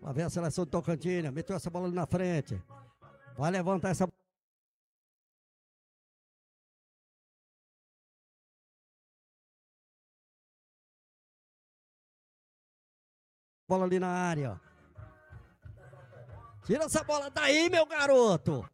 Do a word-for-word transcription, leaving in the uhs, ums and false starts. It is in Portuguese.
Lá vem a seleção de Tocantina, meteu essa bola ali na frente. Vai levantar essa bola ali na área. Tira essa bola daí, meu garoto.